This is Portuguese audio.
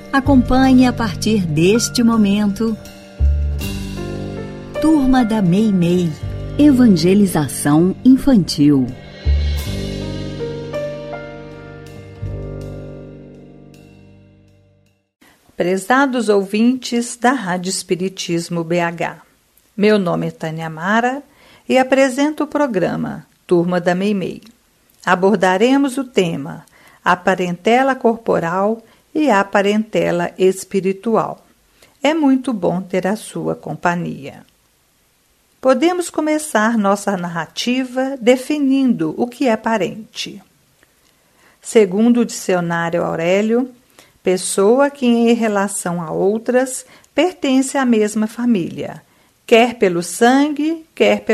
Acompanhe a partir deste momento Turma da Meimei, Evangelização Infantil. Prezados ouvintes da Rádio Espiritismo BH, meu nome é Tânia Mara e apresento o programa Turma da Meimei. Abordaremos o tema a parentela corporal e a parentela espiritual. É muito bom ter a sua companhia. Podemos começar nossa narrativa definindo o que é parente. Segundo o dicionário Aurélio, pessoa que em relação a outras pertence à mesma família, quer pelo sangue, quer